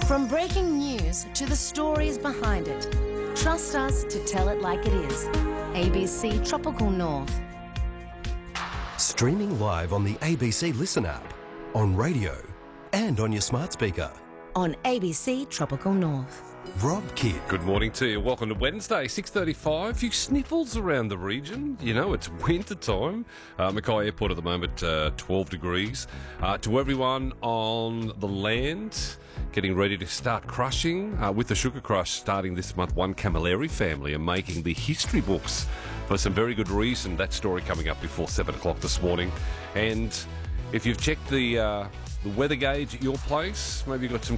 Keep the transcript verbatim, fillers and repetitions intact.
From breaking news to the stories behind it, trust us to tell it like it is. A B C Tropical North. Streaming live on the A B C Listen app, on radio and on your smart speaker. On A B C Tropical North. Rob Kidd. Good morning to you. Welcome to Wednesday, six thirty-five. A few sniffles around the region. You know, it's winter time. Uh, Mackay Airport at the moment, uh, twelve degrees. Uh, to everyone on the land, getting ready to start crushing. Uh, with the Sugar Crush starting this month, one Camilleri family are making the history books for some very good reason. That story coming up before seven o'clock this morning. And if you've checked the... Uh, The weather gauge at your place, maybe you've got some